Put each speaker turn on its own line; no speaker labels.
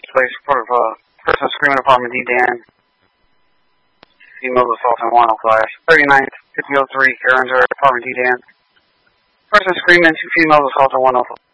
place, report of person screaming apartment D-Dan. Female assault on 105. 39th, 5003, Carringer, apartment D-Dan. Person screaming, 2 females assault on 105.